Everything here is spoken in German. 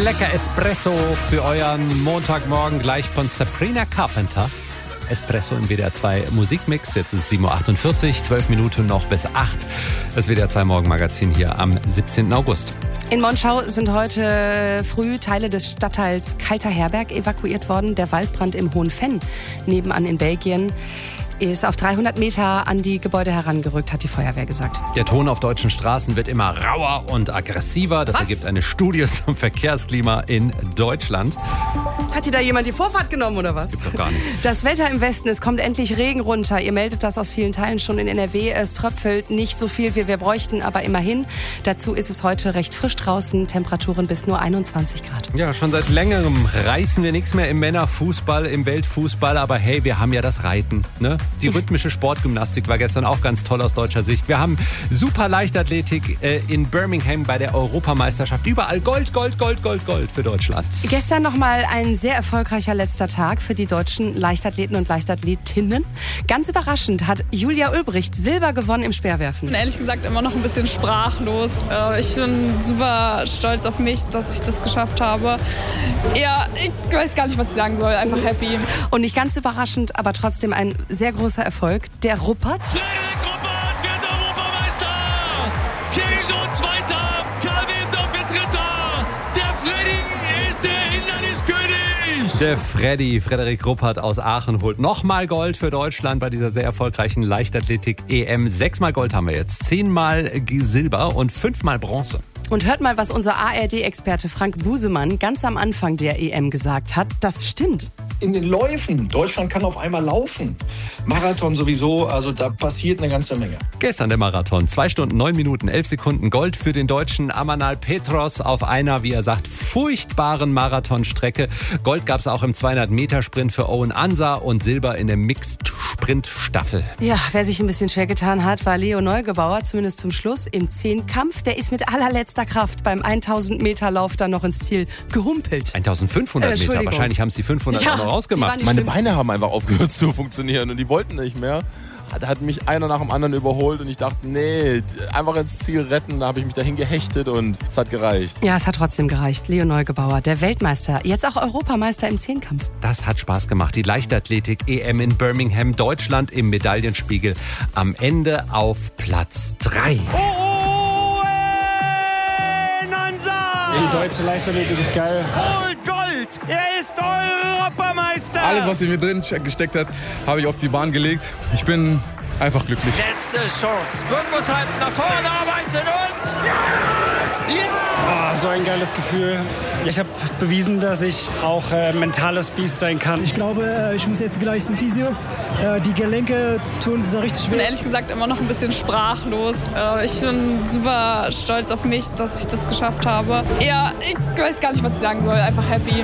lecker Espresso für euren Montagmorgen gleich von Sabrina Carpenter. Espresso im WDR 2 Musikmix. Jetzt ist es 7.48 Uhr, 12 Minuten noch bis 8. Das WDR 2 Morgenmagazin hier am 17. August. In Monschau sind heute früh Teile des Stadtteils Kalter Herberg evakuiert worden. Der Waldbrand im Hohen Venn nebenan in Belgien ist auf 300 Meter an die Gebäude herangerückt, hat die Feuerwehr gesagt. Der Ton auf deutschen Straßen wird immer rauer und aggressiver. Das ergibt eine Studie zum Verkehrsklima in Deutschland. Hat dir da jemand die Vorfahrt genommen oder was? Gibt's doch gar nicht. Das Wetter im Westen, es kommt endlich Regen runter. Ihr meldet das aus vielen Teilen schon in NRW. Es tröpfelt nicht so viel, wie wir bräuchten, aber immerhin. Dazu ist es heute recht frisch draußen. Temperaturen bis nur 21 Grad. Ja, schon seit längerem reißen wir nichts mehr im Männerfußball, im Weltfußball. Aber hey, wir haben ja das Reiten, ne? Die rhythmische Sportgymnastik war gestern auch ganz toll aus deutscher Sicht. Wir haben super Leichtathletik in Birmingham bei der Europameisterschaft. Überall Gold, Gold, Gold, Gold, Gold für Deutschland. Gestern nochmal ein sehr erfolgreicher letzter Tag für die deutschen Leichtathleten und Leichtathletinnen. Ganz überraschend hat Julia Ulbricht Silber gewonnen im Speerwerfen. Ich bin ehrlich gesagt immer noch ein bisschen sprachlos. Ich bin super stolz auf mich, dass ich das geschafft habe. Ja, ich weiß gar nicht, was ich sagen soll. Einfach happy. Und nicht ganz überraschend, aber trotzdem ein sehr großer Erfolg. Der Ruppert. Frederik Ruppert wird Europameister! Kirichon Zweiter, Karl Wendorf wird Dritter! Der Freddy ist der Hinderniskönig! Der Frederik Ruppert aus Aachen holt nochmal Gold für Deutschland bei dieser sehr erfolgreichen Leichtathletik-EM. 6-mal Gold haben wir jetzt, 10-mal Silber und 5-mal Bronze. Und hört mal, was unser ARD-Experte Frank Busemann ganz am Anfang der EM gesagt hat. Das stimmt. In den Läufen. Deutschland kann auf einmal laufen. Marathon sowieso, also da passiert eine ganze Menge. Gestern der Marathon. 2 Stunden, 9 Minuten, 11 Sekunden Gold für den Deutschen Amanal Petros auf einer, wie er sagt, furchtbaren Marathonstrecke. Gold gab es auch im 200-Meter-Sprint für Owen Ansa und Silber in der Mixed-Sprint-Staffel. Ja, wer sich ein bisschen schwer getan hat, war Leo Neugebauer, zumindest zum Schluss im Zehnkampf. Der ist mit allerletzter Kraft beim 1000-Meter-Lauf dann noch ins Ziel gehumpelt. 1500 Meter, wahrscheinlich haben es die 500 auch noch rausgemacht. Meine Beine haben einfach aufgehört zu funktionieren und die wollten nicht mehr. Da hat mich einer nach dem anderen überholt und ich dachte, nee, einfach ins Ziel retten. Da habe ich mich dahin gehechtet und es hat gereicht. Ja, es hat trotzdem gereicht. Leo Neugebauer, der Weltmeister, jetzt auch Europameister im Zehnkampf. Das hat Spaß gemacht. Die Leichtathletik-EM in Birmingham, Deutschland im Medaillenspiegel. Am Ende auf Platz 3. Die deutsche Leichtathletik ist geil. Holt Gold! Er ist Europameister! Alles, was in mir drin gesteckt hat, habe ich auf die Bahn gelegt. Ich bin einfach glücklich. Letzte Chance. Gut muss halten, nach vorne arbeiten und... Oh, so ein geiles Gefühl. Ich habe bewiesen, dass ich auch mentales Biest sein kann. Ich glaube, ich muss jetzt gleich zum Physio. Die Gelenke tun es richtig Ich bin schwer. ehrlich gesagt immer noch ein bisschen sprachlos. Ich bin super stolz auf mich, dass ich das geschafft habe. Ja, ich weiß gar nicht, was ich sagen soll. Einfach happy.